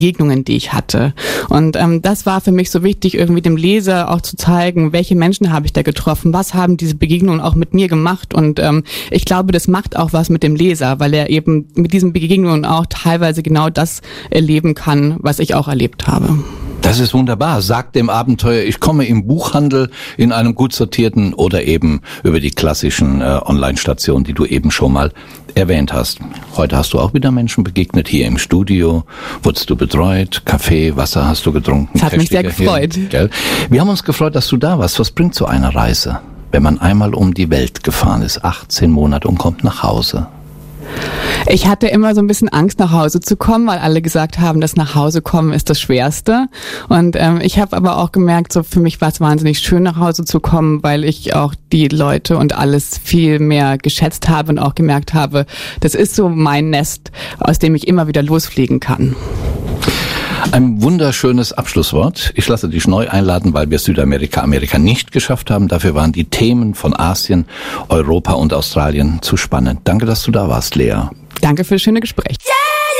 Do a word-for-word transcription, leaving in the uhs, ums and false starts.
Begegnungen, die ich hatte. Und ähm, das war für mich so wichtig, irgendwie dem Leser auch zu zeigen, welche Menschen habe ich da getroffen, was haben diese Begegnungen auch mit mir gemacht. Und ähm, ich glaube, das macht auch was mit dem Leser, weil er eben mit diesen Begegnungen auch teilweise genau das erleben kann, was ich auch erlebt habe. Das ist wunderbar. Sag dem Abenteuer, ich komme im Buchhandel in einem gut sortierten oder eben über die klassischen äh, Online-Stationen, die du eben schon mal erwähnt hast. Heute hast du auch wieder Menschen begegnet, hier im Studio. Wurdest du betreut? Kaffee, Wasser hast du getrunken? Das hat mich sehr gefreut. Hirn, gell? Wir haben uns gefreut, dass du da warst. Was bringt so eine Reise, wenn man einmal um die Welt gefahren ist, achtzehn Monate und kommt nach Hause? Ich hatte immer so ein bisschen Angst, nach Hause zu kommen, weil alle gesagt haben, dass nach Hause kommen ist das Schwerste. Und ähm, ich habe aber auch gemerkt, so für mich war es wahnsinnig schön, nach Hause zu kommen, weil ich auch die Leute und alles viel mehr geschätzt habe und auch gemerkt habe, das ist so mein Nest, aus dem ich immer wieder losfliegen kann. Ein wunderschönes Abschlusswort. Ich lasse dich neu einladen, weil wir Südamerika, Amerika nicht geschafft haben. Dafür waren die Themen von Asien, Europa und Australien zu spannend. Danke, dass du da warst, Lea. Danke für das schöne Gespräch.